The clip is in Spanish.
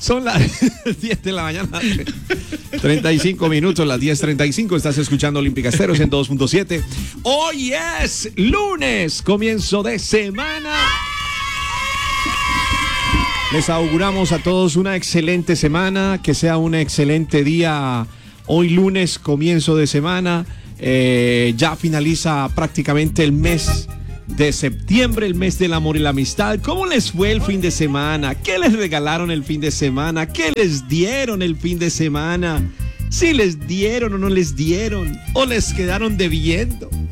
Son las 10 de la mañana, 35 minutos, las 10:35. Estás escuchando Olímpica Esteros en 2.7. Hoy es lunes, comienzo de semana. Les auguramos a todos una excelente semana, que sea un excelente día. Hoy lunes, comienzo de semana. Ya finaliza prácticamente el mes de septiembre, el mes del amor y la amistad. ¿Cómo les fue el fin de semana? ¿Qué les regalaron el fin de semana? ¿Qué les dieron el fin de semana? ¿Si les dieron o no les dieron? ¿O les quedaron debiendo?